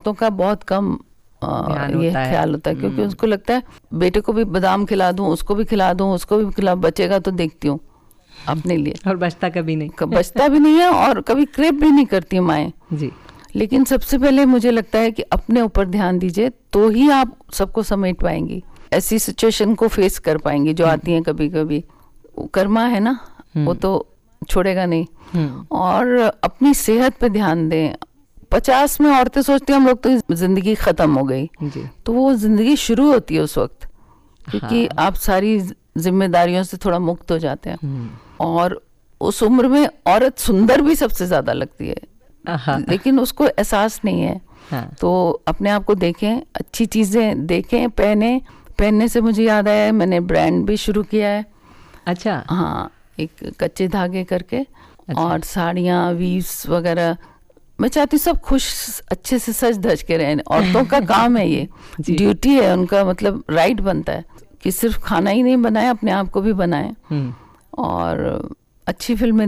औरतों का बहुत कम ये ख्याल होता है, क्योंकि उसको लगता है बेटे को भी बादाम खिला दूं, उसको भी खिला दूं, उसको भी खिला, बचेगा तो देखती हूँ अपने लिए। और बचता कभी नहीं, बचता भी नहीं है, और कभी क्रेप भी नहीं करती माएँ जी। लेकिन सबसे पहले मुझे लगता है कि अपने ऊपर ध्यान दीजिए, तो ही आप सबको समेट पाएंगी, ऐसी सिचुएशन को फेस कर पाएंगी जो आती हैं कभी कभी। कर्मा है ना, वो तो छोड़ेगा नहीं। और अपनी सेहत पे ध्यान दें। 50 में औरतें सोचती हैं हम लोग तो जिंदगी खत्म हो गई जी। तो वो जिंदगी शुरू होती है उस वक्त, क्योंकि आप सारी जिम्मेदारियों से थोड़ा मुक्त हो जाते हैं। और उस उम्र में औरत सुंदर भी सबसे ज्यादा लगती है, लेकिन उसको एहसास नहीं है। तो अपने आप को देखें, अच्छी चीजें देखें, पहनने से मुझे याद आया, मैंने ब्रांड भी शुरू किया है। अच्छा। हाँ, एक कच्चे धागे करके। और साड़ियाँ, वीव्स वगैरह, मैं चाहती हूँ सब खुश अच्छे से सज धज के रहें। औरतों का काम है ये, ड्यूटी है उनका, मतलब राइट बनता है कि सिर्फ खाना ही नहीं बनाए, अपने आप को भी बनाएं और अच्छी फिल्में